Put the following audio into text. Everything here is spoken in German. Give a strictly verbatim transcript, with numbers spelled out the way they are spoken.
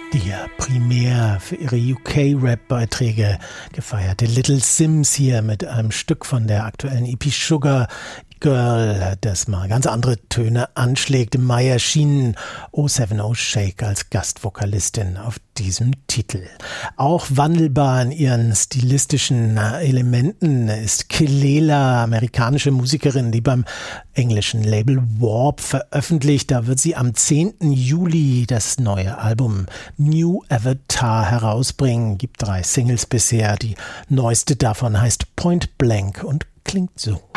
Die ja primär für ihre U K-Rap-Beiträge gefeierte Little Simz hier mit einem Stück von der aktuellen E P Sugar Girl, das mal ganz andere Töne anschlägt. Im Mai erschienen oh seven oh Shake als Gastvokalistin auf diesem Titel. Auch wandelbar in ihren stilistischen Elementen ist Kelela, amerikanische Musikerin, die beim englischen Label Warp veröffentlicht. Da wird sie am zehnten Juli das neue Album New Avatar herausbringen. Gibt drei Singles bisher. Die neueste davon heißt Point Blank und klingt so.